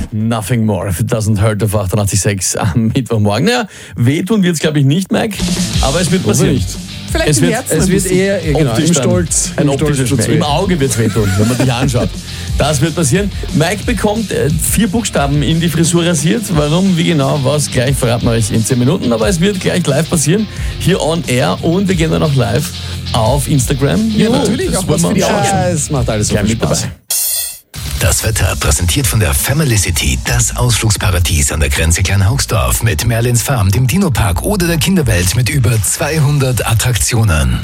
Nothing More. If it doesn't hurt auf 88.6 am Mittwochmorgen. Naja, wehtun wird es, glaube ich, nicht, Mike. Aber es wird passieren. Nicht. Vielleicht im Herzen. Es wird eher genau, im Stolz. Ein optischer Schmerz. Im Auge wird es wehtun, wenn man dich anschaut. Das wird passieren. Mike bekommt 4 Buchstaben in die Frisur rasiert. Warum, wie genau, was, gleich verraten wir euch in 10 Minuten. Aber es wird gleich live passieren, hier on air. Und wir gehen dann auch live auf Instagram. Ja, natürlich, auch was für die Augen. Es macht alles so viel Spaß. Dabei. Das Wetter präsentiert von der Family City, das Ausflugsparadies an der Grenze Kleinhaugsdorf mit Merlins Farm, dem Dino-Park oder der Kinderwelt mit über 200 Attraktionen.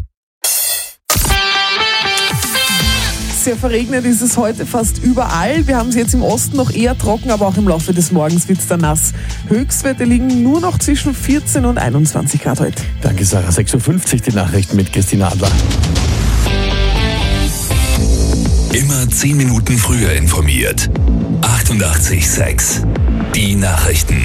Sehr verregnet ist es heute fast überall. Wir haben es jetzt im Osten noch eher trocken, aber auch im Laufe des Morgens wird es dann nass. Höchstwerte liegen nur noch zwischen 14 und 21 Grad heute. Danke, Sarah. 6.50 Uhr die Nachrichten mit Christina Adler. Immer 10 Minuten früher informiert. 88.6 Die Nachrichten.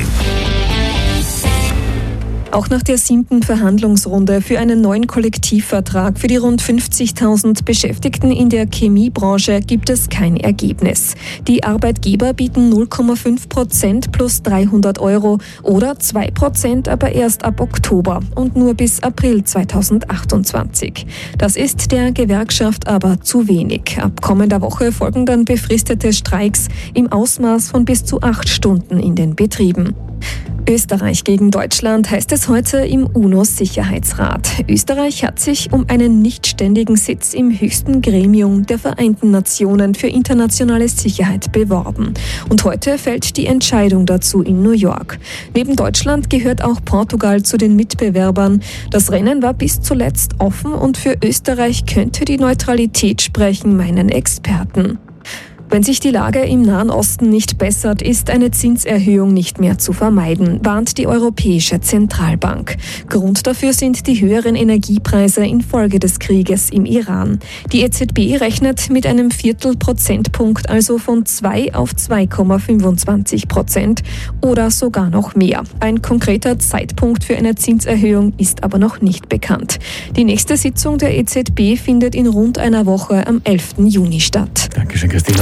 Auch nach der 7. Verhandlungsrunde für einen neuen Kollektivvertrag für die rund 50.000 Beschäftigten in der Chemiebranche gibt es kein Ergebnis. Die Arbeitgeber bieten 0,5% plus 300 € oder 2% aber erst ab Oktober und nur bis April 2028. Das ist der Gewerkschaft aber zu wenig. Ab kommender Woche folgen dann befristete Streiks im Ausmaß von bis zu 8 Stunden in den Betrieben. Österreich gegen Deutschland heißt es heute im UNO-Sicherheitsrat. Österreich hat sich um einen nichtständigen Sitz im höchsten Gremium der Vereinten Nationen für internationale Sicherheit beworben. Und heute fällt die Entscheidung dazu in New York. Neben Deutschland gehört auch Portugal zu den Mitbewerbern. Das Rennen war bis zuletzt offen und für Österreich könnte die Neutralität sprechen, meinen Experten. Wenn sich die Lage im Nahen Osten nicht bessert, ist eine Zinserhöhung nicht mehr zu vermeiden, warnt die Europäische Zentralbank. Grund dafür sind die höheren Energiepreise infolge des Krieges im Iran. Die EZB rechnet mit einem Viertelprozentpunkt, also von 2 auf 2,25% oder sogar noch mehr. Ein konkreter Zeitpunkt für eine Zinserhöhung ist aber noch nicht bekannt. Die nächste Sitzung der EZB findet in rund einer Woche am 11. Juni statt. Dankeschön, Christina.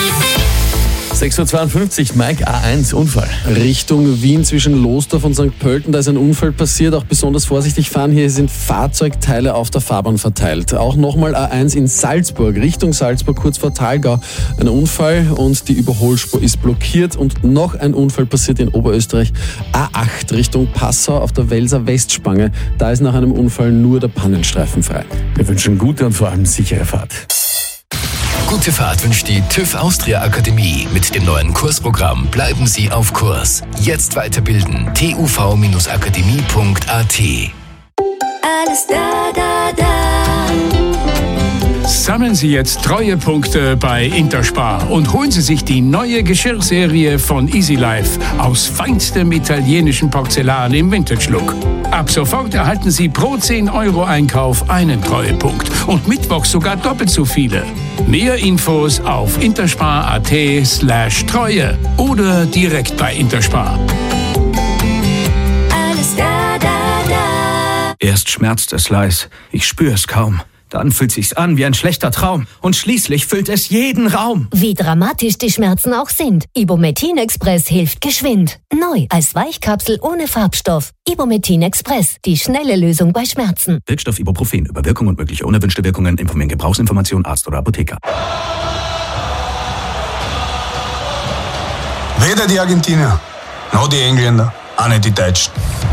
6.52 Uhr, Mike, A1, Unfall. Richtung Wien zwischen Lostorf und St. Pölten, da ist ein Unfall passiert. Auch besonders vorsichtig fahren, hier sind Fahrzeugteile auf der Fahrbahn verteilt. Auch nochmal A1 in Salzburg, Richtung Salzburg, kurz vor Thalgau. Ein Unfall und die Überholspur ist blockiert. Und noch ein Unfall passiert in Oberösterreich, A8 Richtung Passau auf der Welser Westspange. Da ist nach einem Unfall nur der Pannenstreifen frei. Wir wünschen gute und vor allem sichere Fahrt. Gute Fahrt wünscht die TÜV Austria Akademie. Mit dem neuen Kursprogramm bleiben Sie auf Kurs. Jetzt weiterbilden. tuv-akademie.at. Alles da. Sammeln Sie jetzt Treuepunkte bei Interspar und holen Sie sich die neue Geschirrserie von Easy Life aus feinstem italienischen Porzellan im Vintage-Look. Ab sofort erhalten Sie pro 10 € Einkauf einen Treuepunkt und mittwochs sogar doppelt so viele. Mehr Infos auf interspar.at/Treue oder direkt bei Interspar. Alles da. Erst schmerzt es leis, ich spüre es kaum. Dann fühlt sich's an wie ein schlechter Traum und schließlich füllt es jeden Raum. Wie dramatisch die Schmerzen auch sind, Ibumetin Express hilft geschwind. Neu als Weichkapsel ohne Farbstoff. Ibumetin Express, die schnelle Lösung bei Schmerzen. Wirkstoff Ibuprofen. Über Wirkung und mögliche unerwünschte Wirkungen informieren Gebrauchsinformation Arzt oder Apotheker. Weder die Argentinier, noch die Engländer, auch nicht die Deutschen.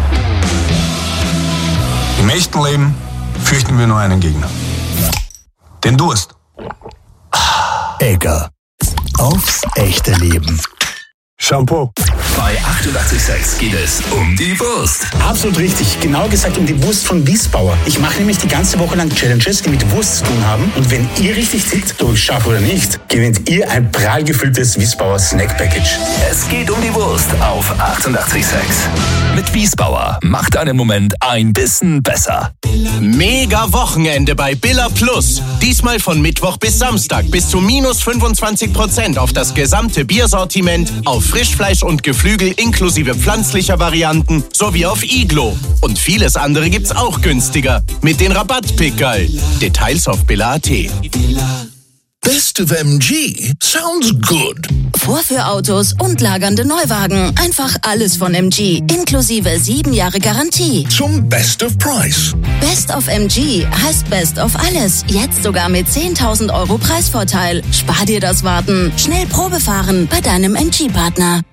Im echten Leben fürchten wir nur einen Gegner. Den Durst. Egger. Aufs echte Leben. Shampoo. Bei 88.6 geht es um die Wurst. Absolut richtig. Genau gesagt um die Wurst von Wiesbauer. Ich mache nämlich die ganze Woche lang Challenges, die mit Wurst zu tun haben. Und wenn ihr richtig tickt, ob ich schaffe oder nicht, gewinnt ihr ein prall gefülltes Wiesbauer Snack Package. Es geht um die Wurst auf 88.6. Mit Wiesbauer macht einen Moment ein bisschen besser. Mega Wochenende bei Billa Plus. Diesmal von Mittwoch bis Samstag bis zu minus 25% auf das gesamte Biersortiment, auf Frischfleisch und Geflügel inklusive pflanzlicher Varianten sowie auf Iglo. Und vieles andere gibt's auch günstiger mit den Rabattpickerl. Details auf billa.at. Best of MG sounds good. Vorführautos und lagernde Neuwagen. Einfach alles von MG. Inklusive 7 Jahre Garantie. Zum Best of Price. Best of MG heißt Best of alles. Jetzt sogar mit 10.000 Euro Preisvorteil. Spar dir das Warten. Schnell Probe fahren bei deinem MG-Partner.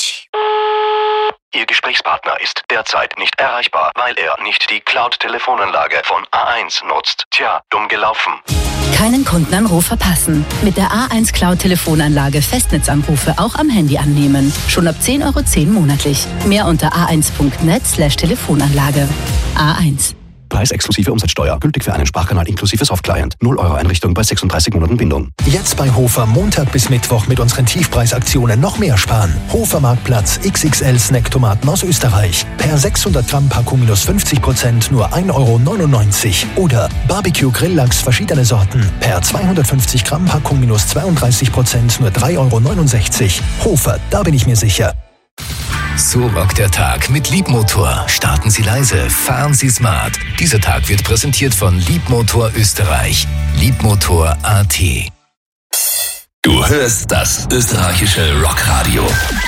Ihr Gesprächspartner ist derzeit nicht erreichbar, weil er nicht die Cloud-Telefonanlage von A1 nutzt. Tja, dumm gelaufen. Keinen Kundenanruf verpassen. Mit der A1 Cloud-Telefonanlage Festnetzanrufe auch am Handy annehmen. Schon ab 10,10 € monatlich. Mehr unter a1.net/Telefonanlage. A1. Preis exklusive Umsatzsteuer. Gültig für einen Sprachkanal inklusive Softclient. 0 € Einrichtung bei 36 Monaten Bindung. Jetzt bei Hofer Montag bis Mittwoch mit unseren Tiefpreisaktionen noch mehr sparen. Hofer Marktplatz XXL Snacktomaten aus Österreich. Per 600 Gramm Packung minus 50% nur 1,99 € Oder Barbecue Grilllachs verschiedene Sorten. Per 250 Gramm Packung minus 32% nur 3,69 €. Hofer, da bin ich mir sicher. So rockt der Tag mit Liebmotor. Starten Sie leise, fahren Sie smart. Dieser Tag wird präsentiert von Liebmotor Österreich. Liebmotor.at. Du hörst das österreichische Rockradio.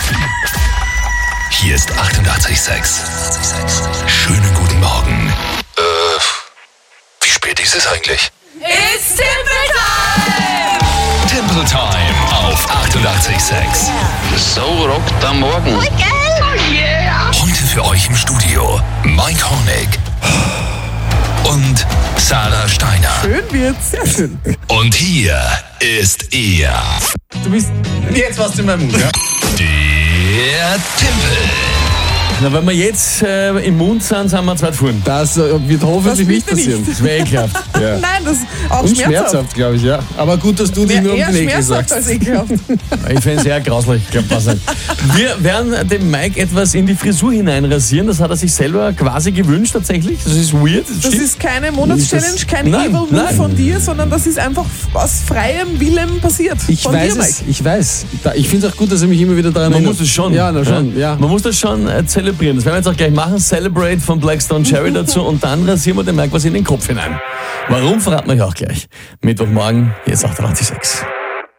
Hier ist 88,6. Schönen guten Morgen. Wie spät ist es eigentlich? It's Timber Time! Timber Time auf 88,6. So rockt am Morgen. Oh, yeah! Heute für euch im Studio Mike Hornig und Sarah Steiner. Schön wird's, sehr schön. Und hier ist er. Du bist... Jetzt warst du in meinem Mund, ja? Der Timpel. Na, wenn wir jetzt im Mund sind, sind wir zweit vorn. Das wird hoffentlich nicht passieren. Das wäre ekelhaft. Ja. Nein, das ist auch Und schmerzhaft. glaube ich, ja. Aber gut, dass du dich nur um eher den Ekel schmerzhaft sagst. als ekelhaft. Ich finde es sehr grauslich. Ich glaub, was nicht. Wir werden dem Mike etwas in die Frisur hineinrasieren. Das hat er sich selber quasi gewünscht tatsächlich. Das ist weird. Das ist keine Monatschallenge, kein Evil Move von dir, sondern das ist einfach aus freiem Willen passiert. Ich weiß. Ich finde es auch gut, dass er mich immer wieder daran Man erinnert. muss es schon. Ja, na schon. Ja. Man muss das schon zelebrieren. Das werden wir jetzt auch gleich machen. Celebrate von Blackstone Cherry dazu und dann rasieren wir dem Mike was in den Kopf hinein. Warum, verraten wir euch auch gleich. Mittwochmorgen, hier ist 88,6.